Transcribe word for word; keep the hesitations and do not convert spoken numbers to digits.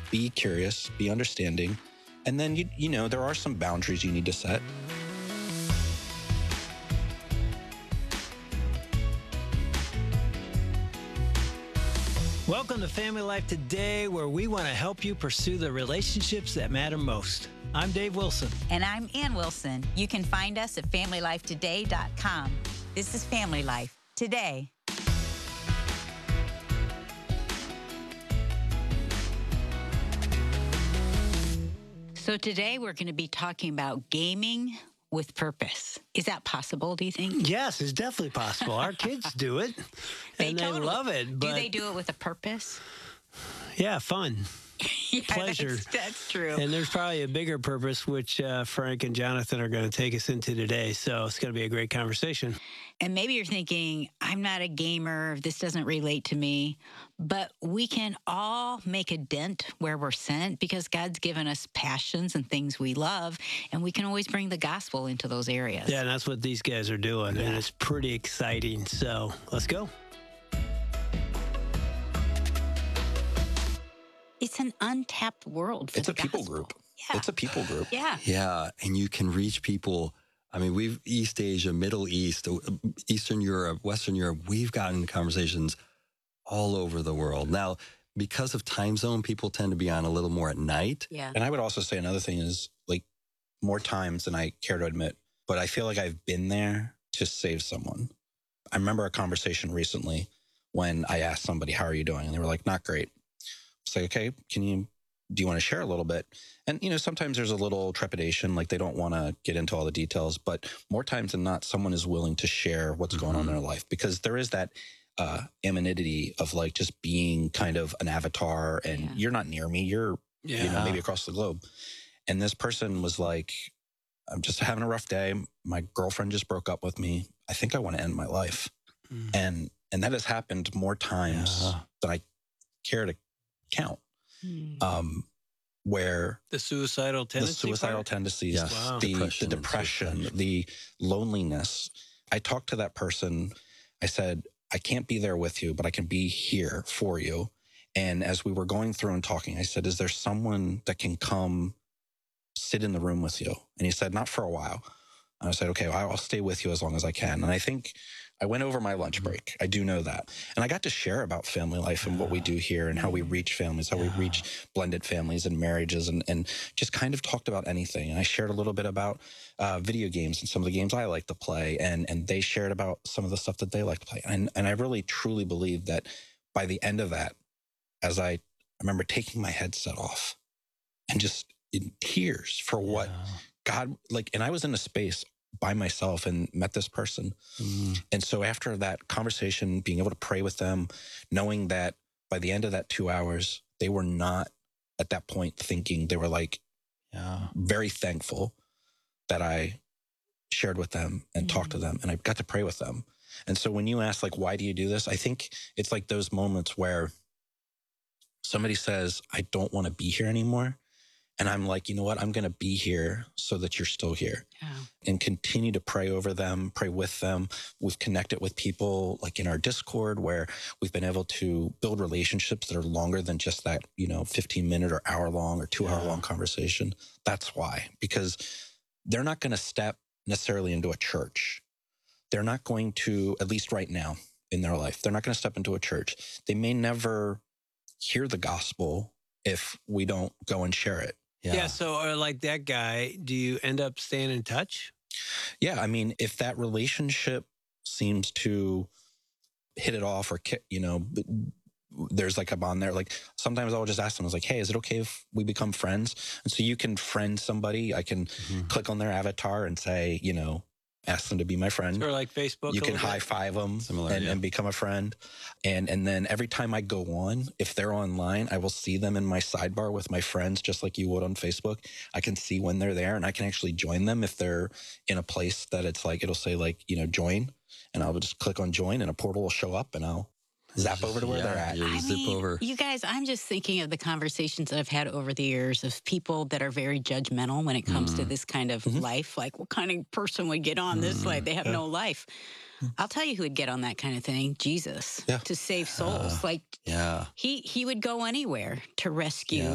be curious, be understanding. And then, you, you know, there are some boundaries you need to set. Welcome to Family Life Today, where we want to help you pursue the relationships that matter most. I'm Dave Wilson. And I'm Ann Wilson. You can find us at family life today dot com. This is Family Life Today. So today we're going to be talking about gaming with purpose. Is that possible, do you think? Yes, it's definitely possible. Our kids do it, they and totally they love it. But do they do it with a purpose? Yeah, fun. Yeah, pleasure. That's, that's true. And there's probably a bigger purpose, which uh, Frank and Jonathan are going to take us into today. So it's going to be a great conversation. And maybe you're thinking, I'm not a gamer. This doesn't relate to me. But we can all make a dent where we're sent because God's given us passions and things we love. And we can always bring the gospel into those areas. Yeah, and that's what these guys are doing. Yeah. And it's pretty exciting. So let's go. It's an untapped world for It's the a people gospel. group. Yeah. It's a people group. Yeah. Yeah, and you can reach people. I mean, we've East Asia, Middle East, Eastern Europe, Western Europe. We've gotten conversations all over the world. Now, because of time zone, people tend to be on a little more at night. Yeah. And I would also say another thing is, like, more times than I care to admit, but I feel like I've been there to save someone. I remember a conversation recently when I asked somebody, how are you doing? And they were like, not great. It's like, okay, can you, do you want to share a little bit? And, you know, sometimes there's a little trepidation, like they don't want to get into all the details, but more times than not, someone is willing to share what's mm-hmm. going on in their life, because there is that uh, anonymity of like just being kind of an avatar and yeah. you're not near me, you're, yeah. you know, maybe across the globe. And this person was like, I'm just having a rough day. My girlfriend just broke up with me. I think I want to end my life. Mm. And, and that has happened more times yeah. than I care to count. Hmm. Um, where the suicidal tendencies, the suicidal part? tendencies, yes. wow. the depression, the, depression the loneliness. I talked to that person. I said, I can't be there with you, but I can be here for you. And as we were going through and talking, I said, is there someone that can come sit in the room with you? And he said, not for a while. And I said, okay, well, I'll stay with you as long as I can. And I think I went over my lunch break. I do know that. And I got to share about family life and what we do here and how we reach families, how we reach blended families and marriages, and, and just kind of talked about anything. And I shared a little bit about uh, video games and some of the games I like to play. And, and they shared about some of the stuff that they like to play. And, and I really, truly believe that by the end of that, as I, I remember taking my headset off and just in tears for what yeah. God, like, and I was in a space by myself and met this person. Mm. And so after that conversation, being able to pray with them, knowing that by the end of that two hours, they were not at that point thinking, they were like, yeah. very thankful that I shared with them and mm. talked to them, and I got to pray with them. And so when you ask, like, why do you do this? I think it's like those moments where somebody says, I don't want to be here anymore. And I'm like, you know what? I'm going to be here so that you're still here yeah. and continue to pray over them, pray with them. We've connected with people like in our Discord where we've been able to build relationships that are longer than just that, you know, fifteen minute or hour long or two yeah. hour long conversation. That's why, because they're not going to step necessarily into a church. They're not going to, at least right now in their life, they're not going to step into a church. They may never hear the gospel if we don't go and share it. Yeah. yeah. So, or like that guy, do you end up staying in touch? Yeah. I mean, if that relationship seems to hit it off or, you know, there's like a bond there. Like sometimes I'll just ask them, I was like, hey, is it okay if we become friends? And so you can friend somebody. I can mm-hmm. click on their avatar and say, you know, ask them to be my friend. Or like Facebook. You can high five them Similar, and, yeah. and become a friend. And and then every time I go on, if they're online, I will see them in my sidebar with my friends, just like you would on Facebook. I can see when they're there, and I can actually join them if they're in a place that it's like, it'll say like, you know, join. And I'll just click on join and a portal will show up and I'll zap over to where yeah, they're at. You I zip mean, over. You guys, I'm just thinking of the conversations that I've had over the years of people that are very judgmental when it comes mm. to this kind of mm-hmm. life. Like, what kind of person would get on mm. this life? They have yeah. no life. I'll tell you who would get on that kind of thing. Jesus. Yeah. To save souls. Uh, like, yeah. he, he would go anywhere to rescue